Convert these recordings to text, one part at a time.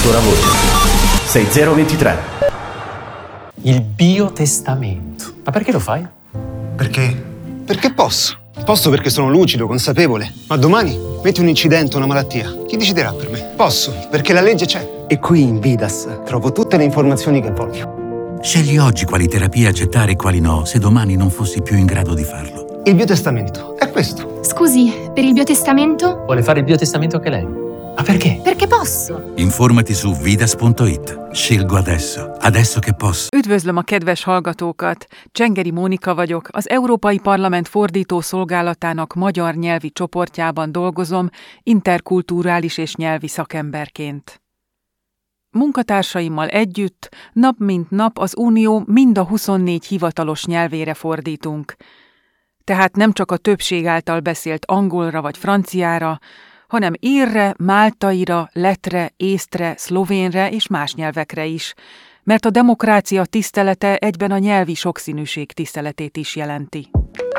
Ancora voce. 6023. Il biotestamento. Ma perché lo fai? Perché? Perché posso. Posso perché sono lucido, consapevole. Ma domani metti un incidente, una malattia. Chi deciderà per me? Posso, perché la legge c'è. E qui in Vidas trovo tutte le informazioni che voglio. Scegli oggi quali terapie accettare e quali no, se domani non fossi più in grado di farlo. Il biotestamento è questo. Scusi, per il biotestamento? Vuole fare il biotestamento anche lei? Ma perché? Perché posso. Informati su vidas.it. Scelgo adesso che posso. Üdvözlöm a kedves hallgatókat! Csengeri Mónika vagyok, az Európai Parlament fordító szolgálatának magyar nyelvi csoportjában dolgozom, interkulturális és nyelvi szakemberként. Munkatársaimmal együtt nap mint nap az Unió mind a 24 hivatalos nyelvére fordítunk. Tehát nem csak a többség által beszélt angolra vagy franciára, hanem írre, máltaira, lettre, észtre, szlovénre és más nyelvekre is, mert a demokrácia tisztelete egyben a nyelvi sokszínűség tiszteletét is jelenti.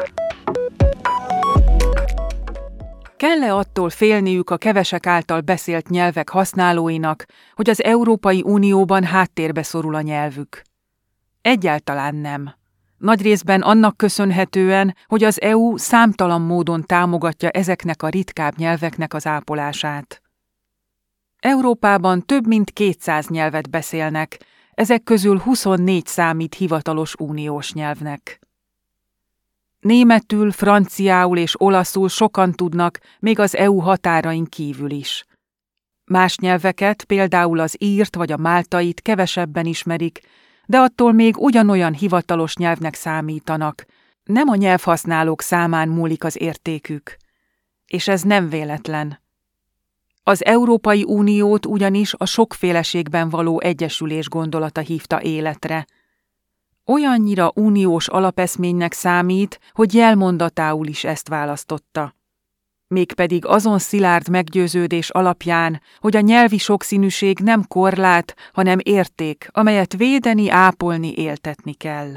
Kell-e attól félniük a kevesek által beszélt nyelvek használóinak, hogy az Európai Unióban háttérbe szorul a nyelvük? Egyáltalán nem. Nagy részben annak köszönhetően, hogy az EU számtalan módon támogatja ezeknek a ritkább nyelveknek az ápolását. Európában több mint 200 nyelvet beszélnek, ezek közül 24 számít hivatalos uniós nyelvnek. Németül, franciául és olaszul sokan tudnak, még az EU határain kívül is. Más nyelveket, például az írt vagy a máltait kevesebben ismerik, de attól még ugyanolyan hivatalos nyelvnek számítanak. Nem a nyelvhasználók számán múlik az értékük. És ez nem véletlen. Az Európai Uniót ugyanis a sokféleségben való egyesülés gondolata hívta életre. Olyannyira uniós alapeszménynek számít, hogy jelmondatául is ezt választotta. Mégpedig azon szilárd meggyőződés alapján, hogy a nyelvi sokszínűség nem korlát, hanem érték, amelyet védeni, ápolni, éltetni kell.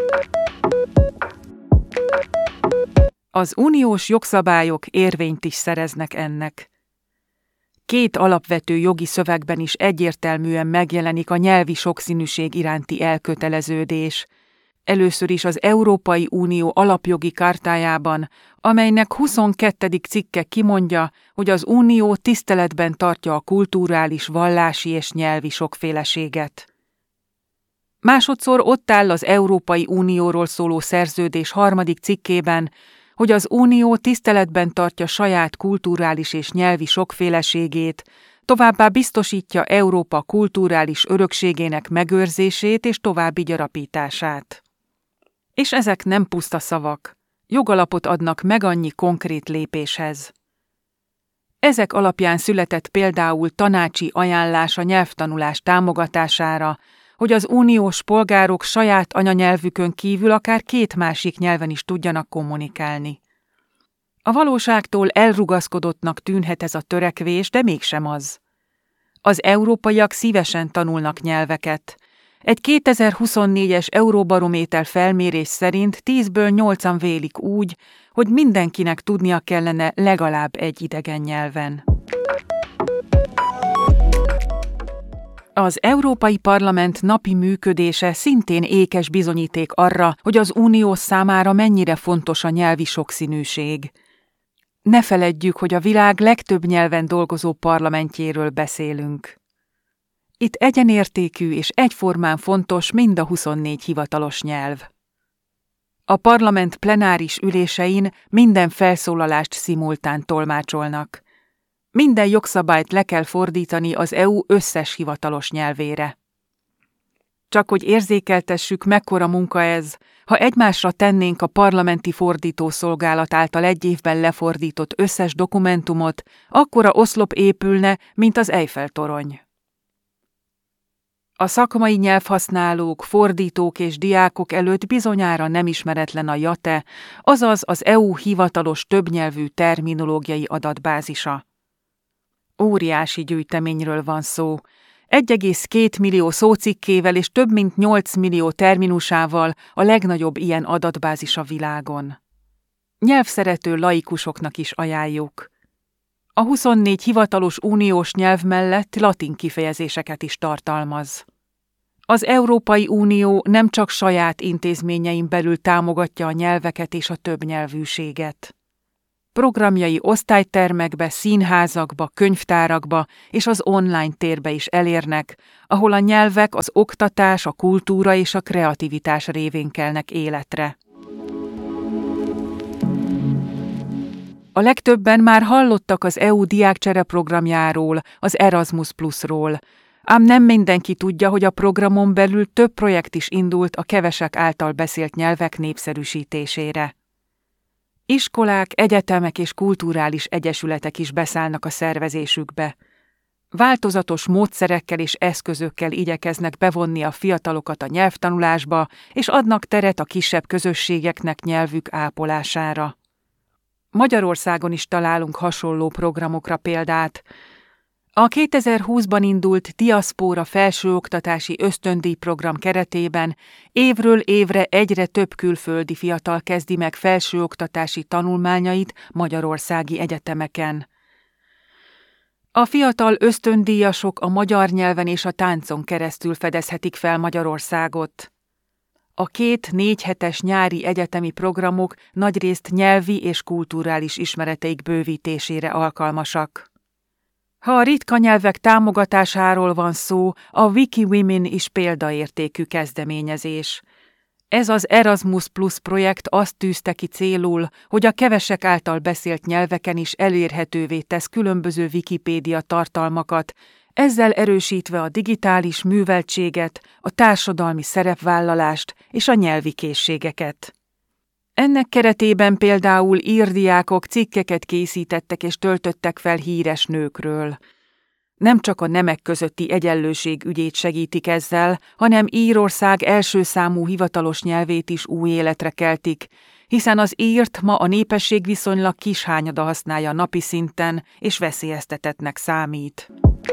Az uniós jogszabályok érvényt is szereznek ennek. 2 alapvető jogi szövegben is egyértelműen megjelenik a nyelvi sokszínűség iránti elköteleződés. Először is az Európai Unió alapjogi chartájában, amelynek 22. cikke kimondja, hogy az Unió tiszteletben tartja a kulturális, vallási és nyelvi sokféleséget. Másodszor ott áll az Európai Unióról szóló szerződés 3. cikkében, hogy az Unió tiszteletben tartja saját kulturális és nyelvi sokféleségét, továbbá biztosítja Európa kulturális örökségének megőrzését és további gyarapítását. És ezek nem puszta szavak, jogalapot adnak meg annyi konkrét lépéshez. Ezek alapján született például tanácsi ajánlás a nyelvtanulás támogatására, hogy az uniós polgárok saját anyanyelvükön kívül akár 2 másik nyelven is tudjanak kommunikálni. A valóságtól elrugaszkodottnak tűnhet ez a törekvés, de mégsem az. Az európaiak szívesen tanulnak nyelveket. Egy 2024-es Euróbarométer felmérés szerint 10-ből 8-an vélik úgy, hogy mindenkinek tudnia kellene legalább egy idegen nyelven. Az Európai Parlament napi működése szintén ékes bizonyíték arra, hogy az Unió számára mennyire fontos a nyelvi sokszínűség. Ne feledjük, hogy a világ legtöbb nyelven dolgozó parlamentjéről beszélünk. Itt egyenértékű és egyformán fontos mind a 24 hivatalos nyelv. A parlament plenáris ülésein minden felszólalást szimultán tolmácsolnak. Minden jogszabályt le kell fordítani az EU összes hivatalos nyelvére. Csak hogy érzékeltessük, mekkora munka ez, ha egymásra tennénk a parlamenti fordítószolgálat által egy évben lefordított összes dokumentumot, akkora oszlop épülne, mint az Eiffel-torony. A szakmai nyelvhasználók, fordítók és diákok előtt bizonyára nem ismeretlen a JATE, azaz az EU hivatalos többnyelvű terminológiai adatbázisa. Óriási gyűjteményről van szó. 1,2 millió szócikkével és több mint 8 millió terminusával a legnagyobb ilyen adatbázis a világon. Nyelvszerető laikusoknak is ajánljuk. A 24 hivatalos uniós nyelv mellett latin kifejezéseket is tartalmaz. Az Európai Unió nem csak saját intézményein belül támogatja a nyelveket és a többnyelvűséget. Programjai osztálytermekbe, színházakba, könyvtárakba és az online térbe is elérnek, ahol a nyelvek az oktatás, a kultúra és a kreativitás révén kelnek életre. A legtöbben már hallottak az EU diákcsere programjáról, az Erasmus Plusról, ám nem mindenki tudja, hogy a programon belül több projekt is indult a kevesek által beszélt nyelvek népszerűsítésére. Iskolák, egyetemek és kulturális egyesületek is beszállnak a szervezésükbe. Változatos módszerekkel és eszközökkel igyekeznek bevonni a fiatalokat a nyelvtanulásba, és adnak teret a kisebb közösségeknek nyelvük ápolására. Magyarországon is találunk hasonló programokra példát. A 2020-ban indult Diaszpóra felsőoktatási ösztöndíjprogram keretében évről évre egyre több külföldi fiatal kezdi meg felsőoktatási tanulmányait magyarországi egyetemeken. A fiatal ösztöndíjasok a magyar nyelven és a táncon keresztül fedezhetik fel Magyarországot. A 2-4 hetes nyári egyetemi programok nagyrészt nyelvi és kulturális ismereteik bővítésére alkalmasak. Ha a ritka nyelvek támogatásáról van szó, a Wikiwomen is példaértékű kezdeményezés. Ez az Erasmus Plus projekt azt tűzte ki célul, hogy a kevesek által beszélt nyelveken is elérhetővé tesz különböző Wikipédia tartalmakat, ezzel erősítve a digitális műveltséget, a társadalmi szerepvállalást és a nyelvi készségeket. Ennek keretében például írdiákok cikkeket készítettek és töltöttek fel híres nőkről. Nem csak a nemek közötti egyenlőség ügyét segítik ezzel, hanem Írország első számú hivatalos nyelvét is új életre keltik, hiszen az írt ma a népesség viszonylag kis hányada használja napi szinten, és veszélyeztetettnek számít.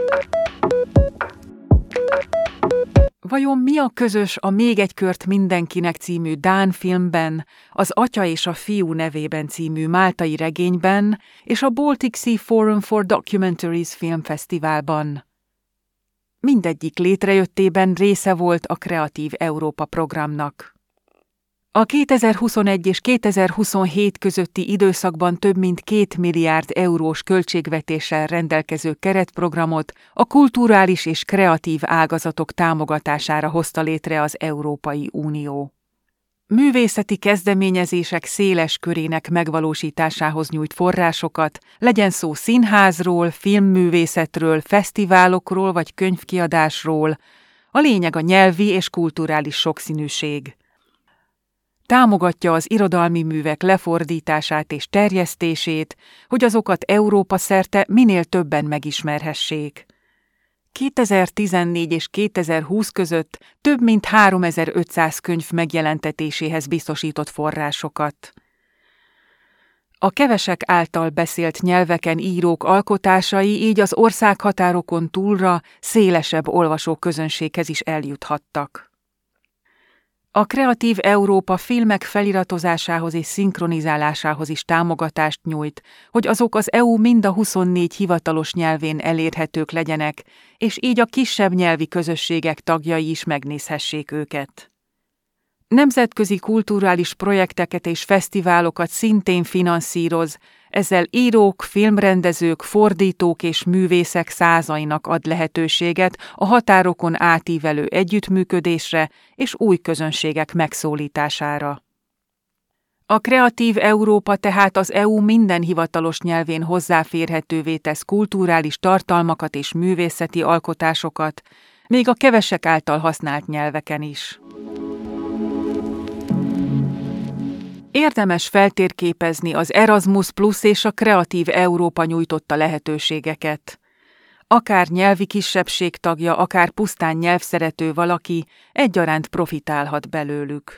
Vajon mi a közös a Még egy kört mindenkinek című dán filmben, az Atya és a fiú nevében című máltai regényben és a Baltic Sea Forum for Documentaries filmfesztiválban? Mindegyik létrejöttében része volt a Kreatív Európa programnak. A 2021 és 2027 közötti időszakban több mint 2 milliárd eurós költségvetéssel rendelkező keretprogramot a kulturális és kreatív ágazatok támogatására hozta létre az Európai Unió. Művészeti kezdeményezések széles körének megvalósításához nyújt forrásokat, legyen szó színházról, filmművészetről, fesztiválokról vagy könyvkiadásról, a lényeg a nyelvi és kulturális sokszínűség. Támogatja az irodalmi művek lefordítását és terjesztését, hogy azokat Európa szerte minél többen megismerhessék. 2014 és 2020 között több mint 3500 könyv megjelentetéséhez biztosított forrásokat. A kevesek által beszélt nyelveken írók alkotásai így az országhatárokon túlra szélesebb olvasóközönséghez is eljuthattak. A Kreatív Európa filmek feliratozásához és szinkronizálásához is támogatást nyújt, hogy azok az EU mind a 24 hivatalos nyelvén elérhetők legyenek, és így a kisebb nyelvi közösségek tagjai is megnézhessék őket. Nemzetközi kulturális projekteket és fesztiválokat szintén finanszíroz, ezzel írók, filmrendezők, fordítók és művészek százainak ad lehetőséget a határokon átívelő együttműködésre és új közönségek megszólítására. A Kreatív Európa tehát az EU minden hivatalos nyelvén hozzáférhetővé tesz kulturális tartalmakat és művészeti alkotásokat, még a kevesek által használt nyelveken is. Érdemes feltérképezni az Erasmus Plus és a Kreatív Európa nyújtotta lehetőségeket. Akár nyelvi kisebbség tagja, akár pusztán nyelvszerető valaki egyaránt profitálhat belőlük.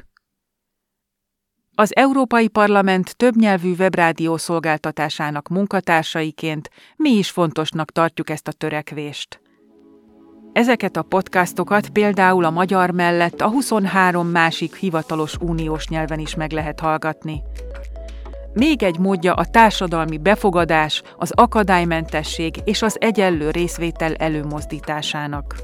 Az Európai Parlament többnyelvű webrádió szolgáltatásának munkatársaiként mi is fontosnak tartjuk ezt a törekvést. Ezeket a podcastokat például a magyar mellett a 23 másik hivatalos uniós nyelven is meg lehet hallgatni. Még egy módja a társadalmi befogadás, az akadálymentesség és az egyenlő részvétel előmozdításának.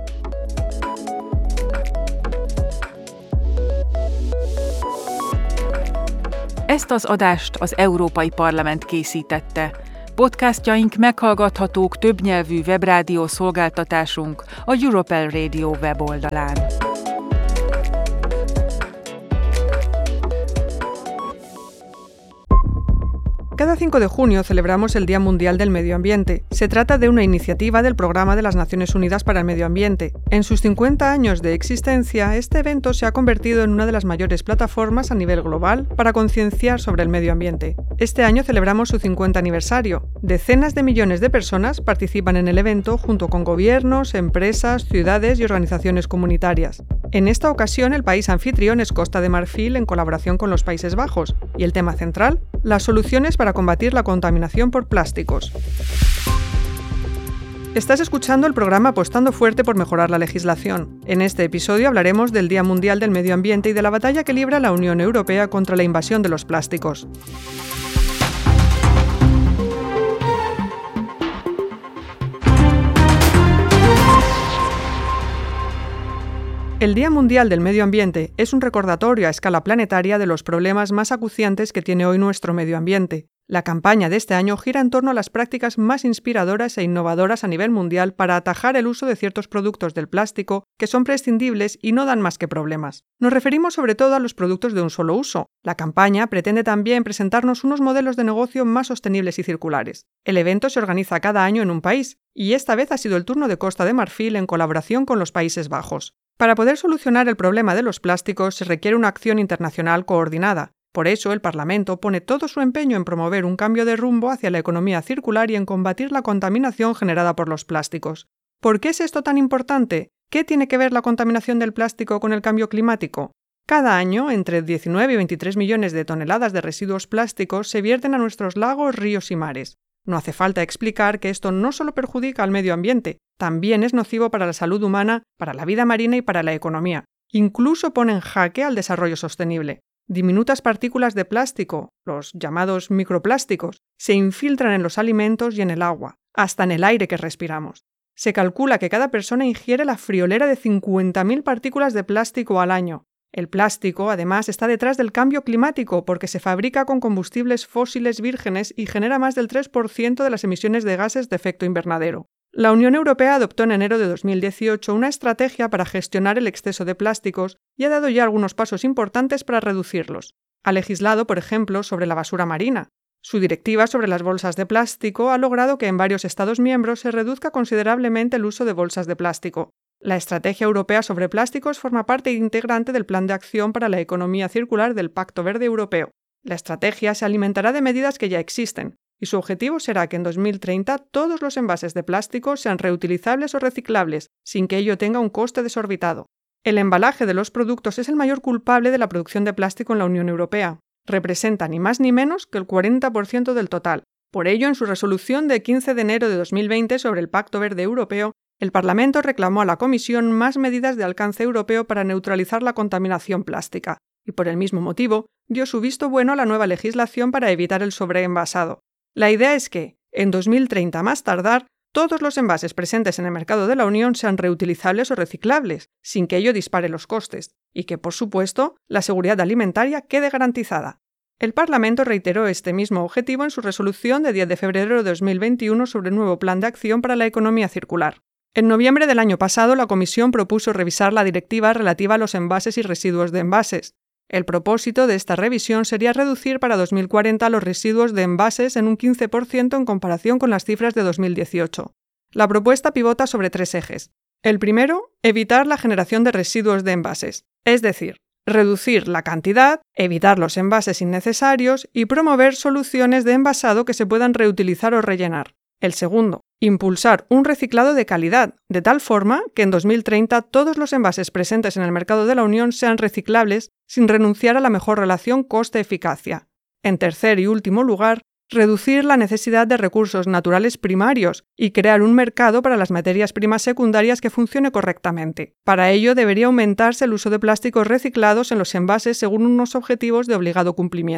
Ezt az adást az Európai Parlament készítette. Podcastjaink meghallgathatók többnyelvű webrádió szolgáltatásunk a Europel Radio weboldalán. Cada 5 de junio celebramos el Día Mundial del Medio Ambiente. Se trata de una iniciativa del Programa de las Naciones Unidas para el Medio Ambiente. En sus 50 años de existencia, este evento se ha convertido en una de las mayores plataformas a nivel global para concienciar sobre el medio ambiente. Este año celebramos su 50 aniversario. Decenas de millones de personas participan en el evento junto con gobiernos, empresas, ciudades y organizaciones comunitarias. En esta ocasión, el país anfitrión es Costa de Marfil en colaboración con los Países Bajos, y el tema central, las soluciones para combatir la contaminación por plásticos. Estás escuchando el programa Apostando Fuerte por Mejorar la Legislación. En este episodio hablaremos del Día Mundial del Medio Ambiente y de la batalla que libra la Unión Europea contra la invasión de los plásticos. El Día Mundial del Medio Ambiente es un recordatorio a escala planetaria de los problemas más acuciantes que tiene hoy nuestro medio ambiente. La campaña de este año gira en torno a las prácticas más inspiradoras e innovadoras a nivel mundial para atajar el uso de ciertos productos del plástico que son prescindibles y no dan más que problemas. Nos referimos sobre todo a los productos de un solo uso. La campaña pretende también presentarnos unos modelos de negocio más sostenibles y circulares. El evento se organiza cada año en un país, y esta vez ha sido el turno de Costa de Marfil en colaboración con los Países Bajos. Para poder solucionar el problema de los plásticos se requiere una acción internacional coordinada. Por eso, el Parlamento pone todo su empeño en promover un cambio de rumbo hacia la economía circular y en combatir la contaminación generada por los plásticos. ¿Por qué es esto tan importante? ¿Qué tiene que ver la contaminación del plástico con el cambio climático? Cada año, entre 19 y 23 millones de toneladas de residuos plásticos se vierten a nuestros lagos, ríos y mares. No hace falta explicar que esto no solo perjudica al medio ambiente, también es nocivo para la salud humana, para la vida marina y para la economía. Incluso pone en jaque al desarrollo sostenible. Diminutas partículas de plástico, los llamados microplásticos, se infiltran en los alimentos y en el agua, hasta en el aire que respiramos. Se calcula que cada persona ingiere la friolera de 50.000 partículas de plástico al año. El plástico, además, está detrás del cambio climático porque se fabrica con combustibles fósiles vírgenes y genera más del 3% de las emisiones de gases de efecto invernadero. La Unión Europea adoptó en enero de 2018 una estrategia para gestionar el exceso de plásticos y ha dado ya algunos pasos importantes para reducirlos. Ha legislado, por ejemplo, sobre la basura marina. Su directiva sobre las bolsas de plástico ha logrado que en varios Estados miembros se reduzca considerablemente el uso de bolsas de plástico. La Estrategia Europea sobre Plásticos forma parte integrante del Plan de Acción para la Economía Circular del Pacto Verde Europeo. La estrategia se alimentará de medidas que ya existen, y su objetivo será que en 2030 todos los envases de plástico sean reutilizables o reciclables, sin que ello tenga un coste desorbitado. El embalaje de los productos es el mayor culpable de la producción de plástico en la Unión Europea. Representa ni más ni menos que el 40% del total. Por ello, en su resolución de 15 de enero de 2020 sobre el Pacto Verde Europeo, el Parlamento reclamó a la Comisión más medidas de alcance europeo para neutralizar la contaminación plástica, y por el mismo motivo, dio su visto bueno a la nueva legislación para evitar el sobreenvasado. La idea es que, en 2030 más tardar, todos los envases presentes en el mercado de la Unión sean reutilizables o reciclables, sin que ello dispare los costes, y que, por supuesto, la seguridad alimentaria quede garantizada. El Parlamento reiteró este mismo objetivo en su resolución de 10 de febrero de 2021 sobre el nuevo Plan de Acción para la Economía Circular. En noviembre del año pasado, la Comisión propuso revisar la directiva relativa a los envases y residuos de envases. El propósito de esta revisión sería reducir para 2040 los residuos de envases en un 15% en comparación con las cifras de 2018. La propuesta pivota sobre 3 ejes. El primero, evitar la generación de residuos de envases, es decir, reducir la cantidad, evitar los envases innecesarios y promover soluciones de envasado que se puedan reutilizar o rellenar. El segundo, impulsar un reciclado de calidad, de tal forma que en 2030 todos los envases presentes en el mercado de la Unión sean reciclables sin renunciar a la mejor relación coste-eficacia. En tercer y último lugar, reducir la necesidad de recursos naturales primarios y crear un mercado para las materias primas secundarias que funcione correctamente. Para ello debería aumentarse el uso de plásticos reciclados en los envases según unos objetivos de obligado cumplimiento.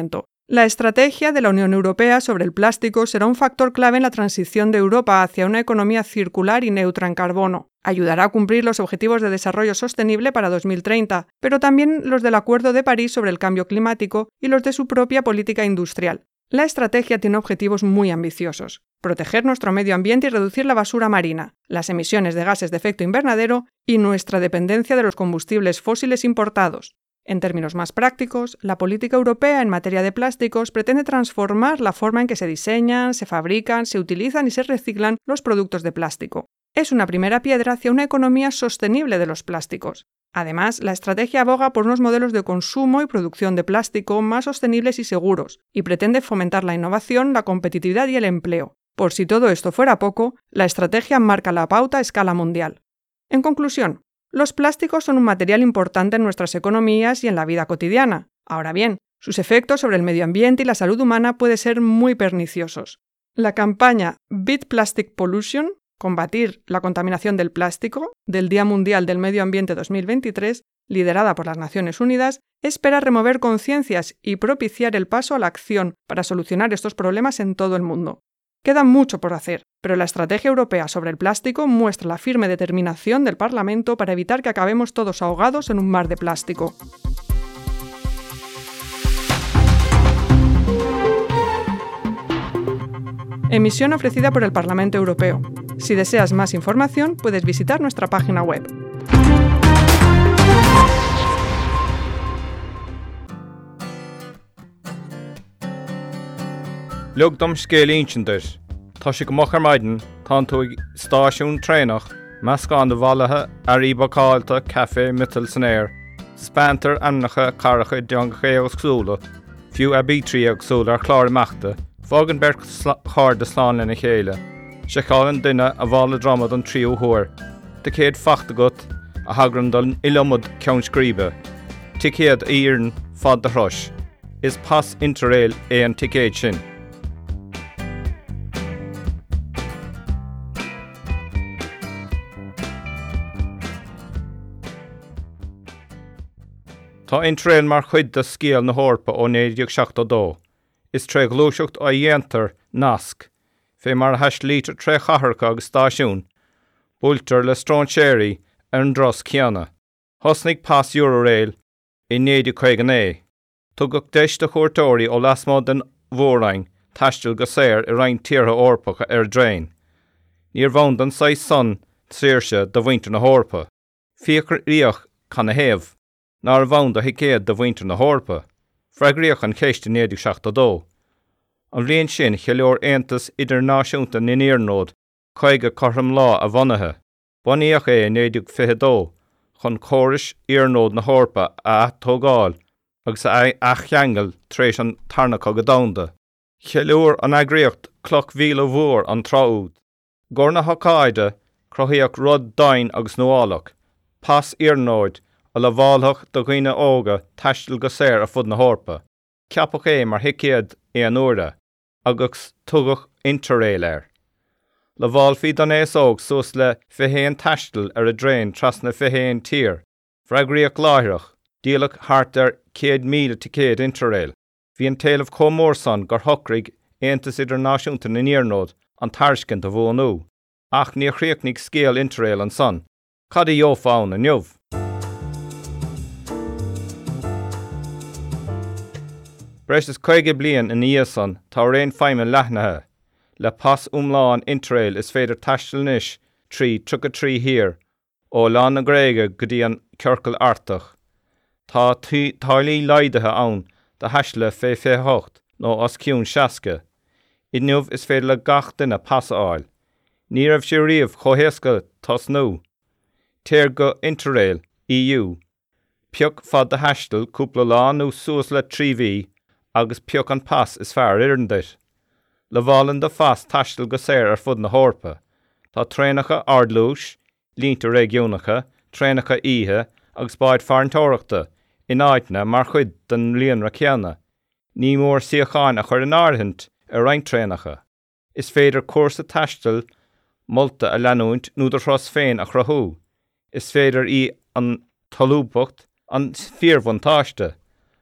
La estrategia de la Unión Europea sobre el plástico será un factor clave en la transición de Europa hacia una economía circular y neutra en carbono. Ayudará a cumplir los Objetivos de Desarrollo Sostenible para 2030, pero también los del Acuerdo de París sobre el cambio climático y los de su propia política industrial. La estrategia tiene objetivos muy ambiciosos: proteger nuestro medio ambiente y reducir la basura marina, las emisiones de gases de efecto invernadero y nuestra dependencia de los combustibles fósiles importados. En términos más prácticos, la política europea en materia de plásticos pretende transformar la forma en que se diseñan, se fabrican, se utilizan y se reciclan los productos de plástico. Es una primera piedra hacia una economía sostenible de los plásticos. Además, la estrategia aboga por unos modelos de consumo y producción de plástico más sostenibles y seguros, y pretende fomentar la innovación, la competitividad y el empleo. Por si todo esto fuera poco, la estrategia marca la pauta a escala mundial. En conclusión, los plásticos son un material importante en nuestras economías y en la vida cotidiana. Ahora bien, sus efectos sobre el medio ambiente y la salud humana pueden ser muy perniciosos. La campaña Beat Plastic Pollution, combatir la contaminación del plástico, del Día Mundial del Medio Ambiente 2023, liderada por las Naciones Unidas, espera remover conciencias y propiciar el paso a la acción para solucionar estos problemas en todo el mundo. Queda mucho por hacer, pero la estrategia europea sobre el plástico muestra la firme determinación del Parlamento para evitar que acabemos todos ahogados en un mar de plástico. Emisión ofrecida por el Parlamento Europeo. Si deseas más información, puedes visitar nuestra página web. Lugdom scéalíntindir, tá si go mochar maidin tá tú stáisiún trénach, meascán do bhalathe aríbacáilta café mitil san air, spanter annacha caracha deangaché agus csúla, fiú abítrí agus súla ar chláir meachta, fágan berc chár de slán lena chéile, se chálan duine a bhála dramad an tríú thuair, de céad fachtagat a hagran don ilomad ceann scríbe, ticéad íarn fad de hrois, is pas interrail é an ticéad sin. Tá Interrail mar chuid de scéal na hórpa ó 1972. Is tre glúiseacht a dhéantar nasc, fé mar heis lítar tre chatharcha agus stáisiún, búltar le stránchéirí ar an dros ceanna. Thosnig pas Eurorail i 1959. Tugach deis de chóirtóirí ó lasmá den mhóraing taistil go séir I rainn tíortha orpacha ar drain. Níor bhain den 6 son tréirse do bhainter na hórpa. Fiachar ríoch can a héamh. Nar bhain do hicéad do bhainter na hórpa. Freagríoch an chéiste 1972. An bhliain sin cheilleoir Aontas Idirnáisiúnta na Níornód chuige cortham lá a bhanathe. Bunaíoch é 1952 chun córais Iarnód na hórpa a tógáil agus a cheangal tréis an tarnacha go damda. Cheilleoir an agréocht cloch mhíle mhór an tráúd. Gur na hocáide crothaíoch rud dain agus nuálach. Pas Iarnóid a le bhálach do ghuine óga taistil go séir a fud na hórpa. Ceapach é mar hicéad é an uaire, agus tugach Interrail air. Le bháil fi don éasóg sus le fihéan taistil ar a drain tras na fihéan tír. Freagríoch láithreach, díalach hart ar 100,000 ticéad Interrail. Bhí an talamh comórsan gur thocraigh Aontas Idirnáisiúnta na Níornód an taircint a bhuanú, ach ní chríochnig scéal Interrail an son. Cad í fáin a neamh. Breis is 50 bliain in Íosan tá réon feime leathnathe. Le pas umláin Interrail is féidir taistil níos 3-3 hir ó lán na gréige go dtí an ceorcail artach. Tá tálaí leidathe ann de heisle fé 8 nó os ciún 60. I nuamh is féidir le gach duine pasáil. Ní raibh sé riamh chomhéasca tas nó. Téir go Interrail, EU. Peoch fad de heistil cúpla lá nó suas le 3V agus peoch an pas is fearr iarndait. Le bhálan de fas taistil go séir ar fud na hórpa. Tá trénacha ardlúis, línta régiúnacha, trénacha ihe agus baid fearntóireachta in áitne mar chuid den líonra ceanna. Ní mór siocháin a chur in áirithint ar rainn trénacha. Is féidir cuasa taistil molta a leanúint nó de thros féin a chrathú. Is féidir í an talúpacht an fíormhan táiste,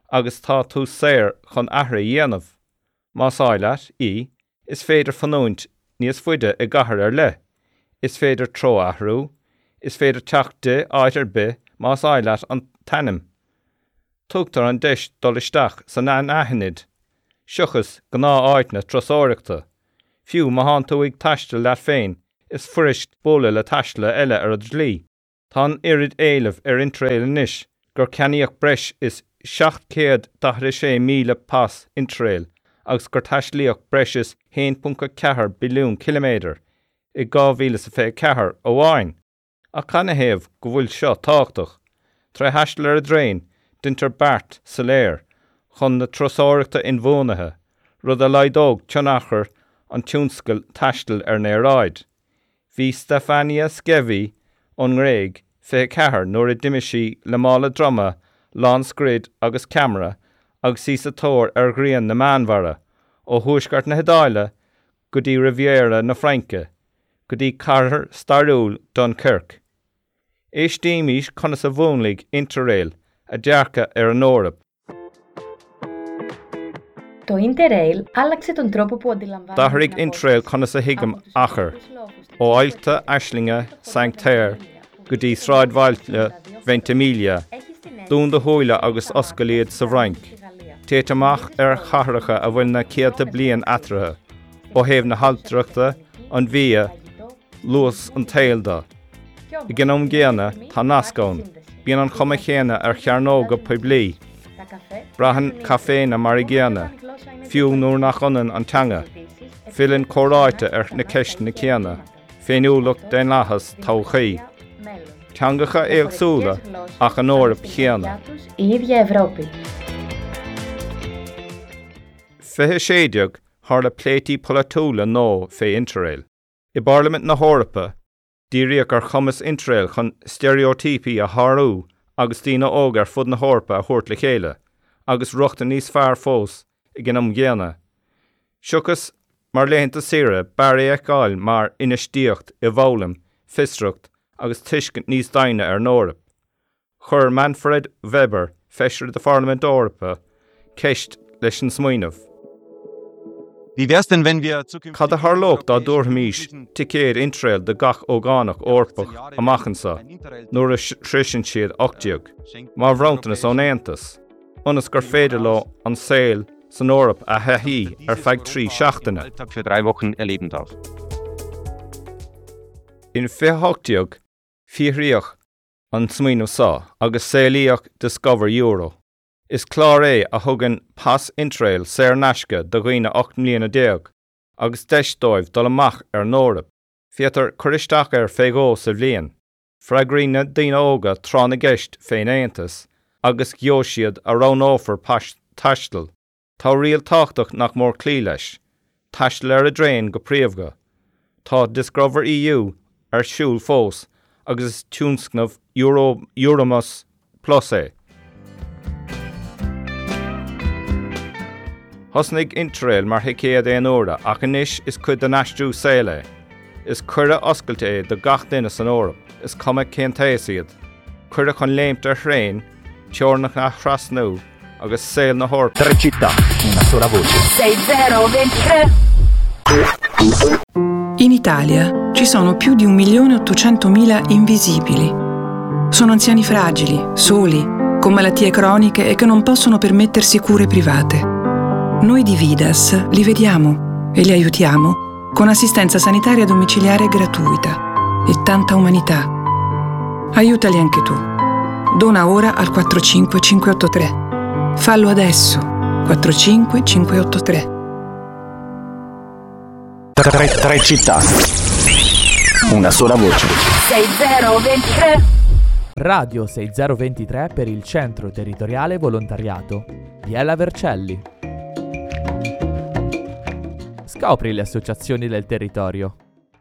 agus tá tú séir chun ahra dhéanamh. Más áileat, is féidir fanúint níos fuide I gahar ar le. Is féidir tro ahrú, is féidir teach de áitir be más áileat an tanim. Tugtar an deis dul isteach san an ahanid. Siuchas gná áitna trosóireachta. Fiú má hán tú ag taistil leat féin, is furisht bóla le taistle eile ar a dlí. Tá irid éileh ar intréil inis, gur ceaníoch breis is 746 míle pas intréil, agus gur taislíoch breis is 1.4 biliún kilométer I 2024 ó bháin. A canahéamh go bhfuil seo táchtach. Tre haistil ar a dréin, dintar bart sa léir, chun na trosóireachta inmhónathe, rud a leidóg tionachar an tiúnscail taistil ar néráid. Bhí Stefania Skevi an Ngréig 24 nuair a dimisí le mála drama, lánscrid agus camera, agus sí sa tóir ar ghrian na manmhara, ó thuaisceart na Hedáile, go dtí Riviera na Franca, go dtí Carr Starúil Dunkirk. Éistíimís chuna sa bhónlaigh Interrail a dearca ar an Órap. Το Interrail άλλαξε τον τρόπο που αντιλαμβάνεται. Dahraigh Interrail chuna sa hiigam achar, ó Ailta Aislinge Sanctair, go dtí Sráidbhailte Ventimiglia, dún do Hóile agus oscailiad sa Bhrainc. Téitimach ar chathracha a bhfuil na céalta bliain atrathe, ó thaobh na haltreachta an bhia luas an tailda. I gnom géana tá nascón, bíon an chuma chéana ar chearnóga poiblí. Brahan café na Marigéana, fiú nuair nach onan an teanga, fillin córáite ar na ceist na céana, féinúlach den láthas tauchaí. Teangacha éagsúla ach an Órap chéana. Η ίδια Ευρώπη. Fithe séideag thar le pléití polatúla nó fé Interrail. I Parliament na Hórapa, díríoch ar chumas Interrail chun stereotípi a tharú agus tína óg ar fud na Hórapa a thuirt le chéile, agus ruachta níos fearr fós I gnom géana. Siuchas mar léhananta sire baré ag mar inistíocht I bhólam, fistrucht agus tuiscint níos daine ar an Órap. Chur Manfred Weber, feisir de Parliament Órapa, ceist leis an smaoinmh. Wie wär's denn, wenn wir zukünftig... Cad a tharlóg dá dúrthaimís ticéad Interrail de gach ógánach Órpach amachchansa, nuair a shrisin siad 80, má bhrontanas ón Aontas. Unas gur féidir le an saoil san Órap a heithí ar feadh trí seachtaine. Alltag für 3 Wochen erleben darf. In féthachtaíoch, fiachraíoch an smaoinmh sa, agus saolaíoch Discover Euro. Is clár a thugann pas Interrail séir naisce do dhaoine 8 mbliana déag, agus deisdóibh dul amach ar an Órap. Fiatar choristeach ar féigó sa bhliain. Freagraíne daoine óga trán na gceist féin Aontas, agus gheo siad a rán-ófar taistil. Tá rial táchtach nach mór clí leis. Taistil ar a dréin go príomhga. Tá Discover EU ar siúl fós, agus is tiúnscnamh Euromus Plus é. Thosnaigh Interrail mar thicéad an óra ach inis is cuid den aistú saoile. Is cuire oscailte do gach duine san Órap, is cuma céantéas iad. Cuire chun léimt ar thrain, teornach na thrasnú, agus saoil na Hórpa. 3 città, una sola voce. 6023. In Italia ci sono più di 1.800.000 invisibili. Sono anziani fragili, soli, con malattie croniche e che non possono permettersi cure private. Noi di Vidas li vediamo e li aiutiamo con assistenza sanitaria domiciliare gratuita e tanta umanità. Aiutali anche tu. Dona ora al 45583. Fallo adesso. 45583. 3 città, una sola voce. 6023. Radio 6023 per il Centro Territoriale Volontariato. Biella Vercelli. Scopri le associazioni del territorio.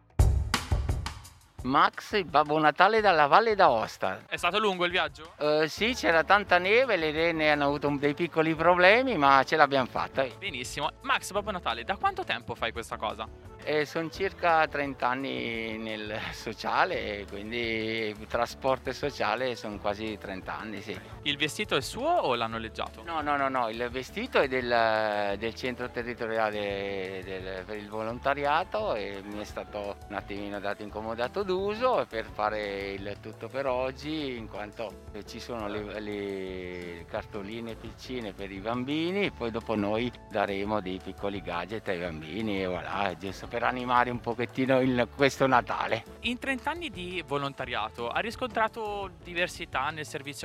Max, Babbo Natale dalla Valle d'Aosta. È stato lungo il viaggio? Sì, c'era tanta neve, le renne hanno avuto dei piccoli problemi, ma ce l'abbiamo fatta. Benissimo. Max, Babbo Natale, da quanto tempo fai questa cosa? Sono circa 30 anni nel sociale, quindi trasporto e sociale sono quasi 30 anni, sì. Il vestito è suo o l'ha noleggiato? No, il vestito è del centro territoriale per il volontariato e mi è stato un attimino dato incomodato d'uso per fare il tutto per oggi, in quanto ci sono le cartoline piccine per i bambini, poi dopo noi daremo dei piccoli gadget ai bambini e voilà, giusto per animare un pochettino questo Natale. In 30 anni di volontariato ha riscontrato diversità nel servizio